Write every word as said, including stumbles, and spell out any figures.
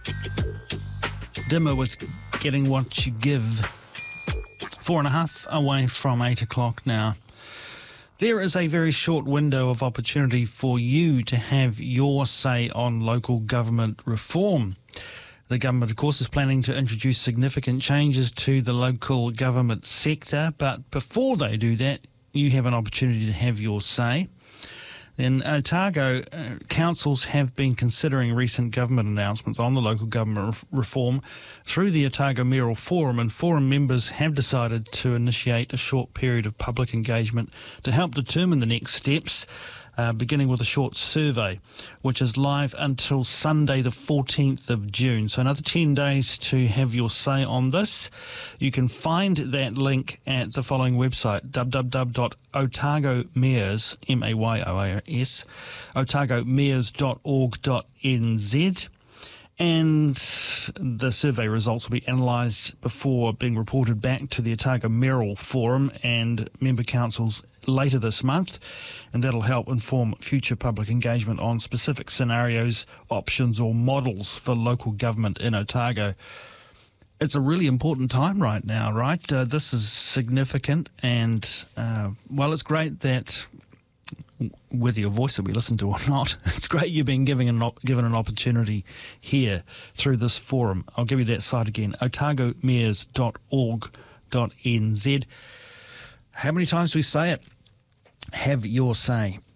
Dimmer with Getting What You Give. Four and a half away from eight o'clock now. There is a very short window of opportunity for you to have your say on local government reform. The government, of course, is planning to introduce significant changes to the local government sector, but before they do that, you have an opportunity to have your say. In Otago, uh, councils have been considering recent government announcements on the local government re- reform through the Otago Mayoral Forum, and forum members have decided to initiate a short period of public engagement to help determine the next steps, uh, beginning with a short survey, which is live until Sunday the fourteenth of June. So another ten days to have your say on this. You can find that link at the following website, w w w dot otago mayors, M A Y O A S, otago mayors dot org dot n z. And the survey results will be analysed before being reported back to the Otago Mayoral Forum and member councils later this month, and that'll help inform future public engagement on specific scenarios, options or models for local government in Otago. It's a really important time right now, right? Uh, this is significant, and, uh, well, it's great that whether your voice will be listened to or not, it's great you've been given an, op- given an opportunity here through this forum. I'll give you that site again, otago mayors dot org dot n z. How many times do we say it? Have your say.